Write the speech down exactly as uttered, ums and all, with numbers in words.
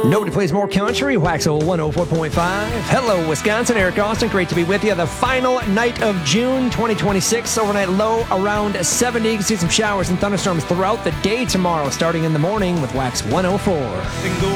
Nobody plays more country. Waxahole one oh four point five. Hello, Wisconsin. Eric Austin. Great to be with you. The final night of June twenty twenty-six. Overnight low around seventy. You can see some showers and thunderstorms throughout the day tomorrow, starting in the morning with Wax one oh four.